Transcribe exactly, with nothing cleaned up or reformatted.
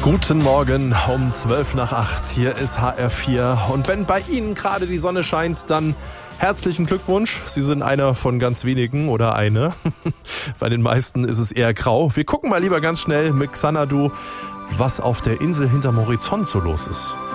Guten Morgen um zwölf nach acht. Hier ist H R vier. Und wenn bei Ihnen gerade die Sonne scheint, dann herzlichen Glückwunsch. Sie sind einer von ganz wenigen oder eine. Bei den meisten ist es eher grau. Wir gucken mal lieber ganz schnell mit Xanadu, was auf der Insel hinterm Horizont so los ist.